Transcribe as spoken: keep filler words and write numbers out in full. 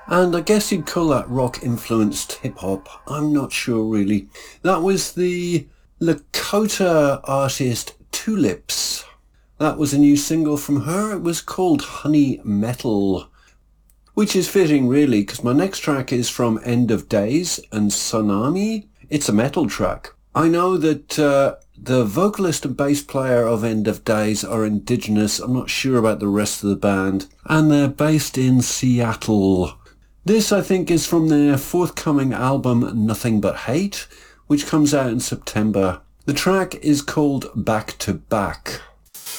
And I guess you'd call that rock-influenced hip-hop. I'm not sure, really. That was the Lakota artist Tulips. That was a new single from her. It was called Honey Metal, which is fitting, really, because my next track is from End of Days and Tsunami. It's a metal track. I know that uh, the vocalist and bass player of End of Days are indigenous. I'm not sure about the rest of the band. And they're based in Seattle. This, I think, is from their forthcoming album Nothing But Hate, which comes out in September. The track is called Back to Back.